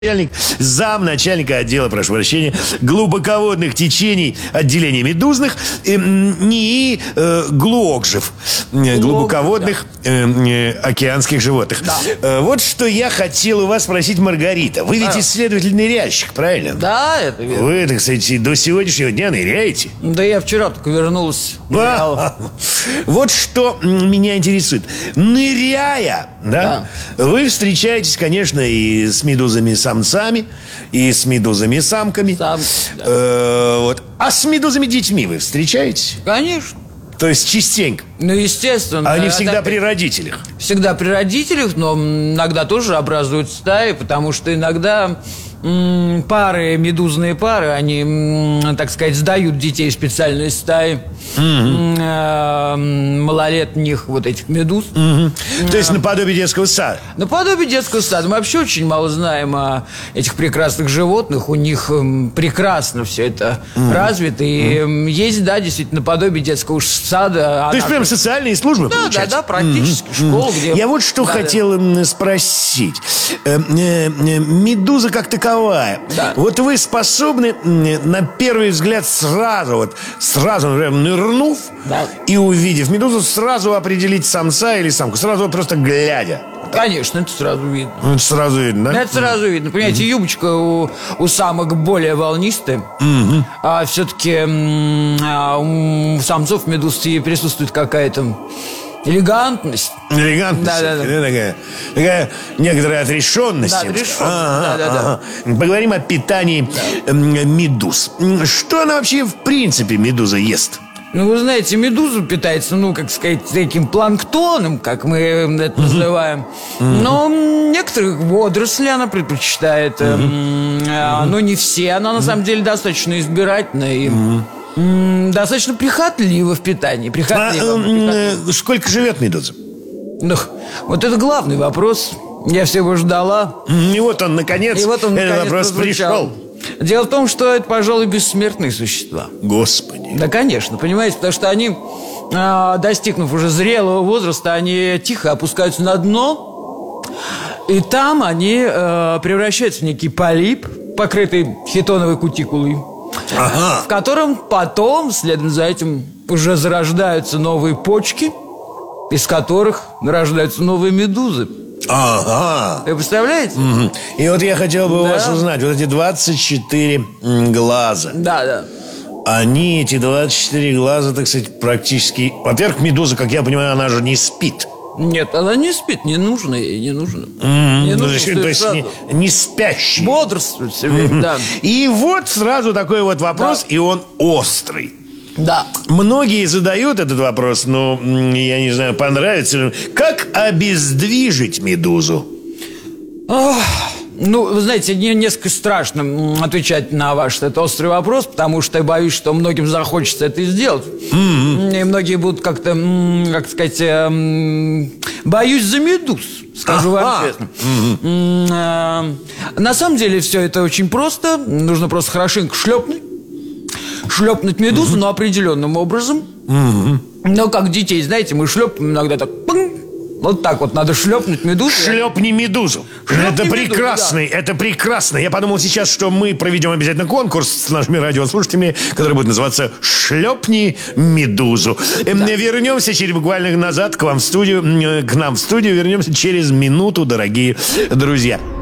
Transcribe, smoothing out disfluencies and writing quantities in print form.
Замначальника отдела, прошу прощения, глубоководных течений отделения медузных НИИ Глуокжев, глубоководных океанских животных. Да. Вот что я хотел у вас спросить, Маргарита. Вы ведь исследователь-ныряльщик, правильно? Да, это верно. Вы, так сказать, до сегодняшнего дня ныряете? Да я вчера только вернулся. Вот что меня интересует. Ныряя, да, вы встречаетесь, конечно, и с медузами-самцами, и с медузами-самками. Вот. А с медузами-детьми вы встречаетесь? Конечно. То есть частенько? Ну, естественно. Они всегда при родителях? Всегда при родителях, но иногда тоже образуют стаи, потому что иногда пары, медузные пары, они, так сказать, сдают детей в специальные стаи малолетних вот этих медуз. То есть наподобие детского сада? Наподобие детского сада. Мы вообще очень мало знаем о этих прекрасных животных. У них прекрасно все это развито. И есть, да, действительно, наподобие детского сада. То есть прям социальные службы, получается? Да, практически. Школа, где... Я вот что хотел спросить. Медуза как таковая. Да. Вот вы способны на первый взгляд сразу, например, нырнув и увидев медузу, сразу определить самца или самку? Сразу просто глядя? Конечно, это сразу видно. Это сразу видно, да? Это сразу видно. Понимаете, юбочка у самок более волнистая. А все-таки у самцов медуз присутствует какая-то элегантность. Элегантность. Да. Такая некоторая отрешенность. Да, отрешенность. Поговорим о питании медуз. Что она вообще в принципе, медуза, ест? Ну, вы знаете, медуза питается, как сказать, таким планктоном, как мы это называем. Но некоторых водоросли она предпочитает. Но не все. Она, на самом деле, достаточно избирательна и достаточно прихотлива в питании. Сколько живет медуза? Вот это главный вопрос. Я все его ждала. И вот он, наконец, этот вопрос пришел. Дело в том, что это, пожалуй, бессмертные существа. Господи. Да, конечно, понимаете, потому что они, достигнув уже зрелого возраста, они тихо опускаются на дно, и там они превращаются в некий полип, покрытый хитоновой кутикулой, в котором потом, следом за этим, уже зарождаются новые почки, из которых рождаются новые медузы. Вы представляете? И вот я хотел бы у вас узнать, вот эти 24 глаза. Да. Они, эти 24 глаза, так сказать, практически... Во-первых, медуза, как я понимаю, она же не спит. Нет, она не спит, не нужно ей, не нужно. То есть не спящий. Бодрствует все время, да. И вот сразу такой вот вопрос, и он острый. Да. Многие задают этот вопрос, но, я не знаю, понравится. Как обездвижить медузу? Вы знаете, мне несколько страшно отвечать на ваш этот острый вопрос, потому что я боюсь, что многим захочется это сделать. И многие будут как-то, как сказать, боюсь за медуз, скажу вам честно. На самом деле все это очень просто. Нужно просто хорошенько шлепнуть медузу, но определенным образом. Но как детей, знаете, мы шлепаем иногда так. Вот так вот надо шлепнуть медузу. Шлепни медузу. Это прекрасно, это прекрасно. Я подумал сейчас, что мы проведем обязательно конкурс с нашими радиослушателями, который будет называться «Шлепни медузу». Вернемся через буквально назад к нам в студию вернемся через минуту, дорогие друзья.